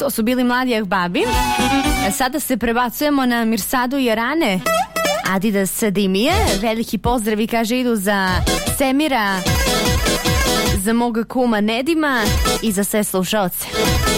To su bili Mladi Ahbabi. Sada se prebacujemo na Mirsadu i Arane. Adidas Dimije. Veliki pozdravi, kaže, idu za Semira, za moga kuma Nedima i za sve slušaoce.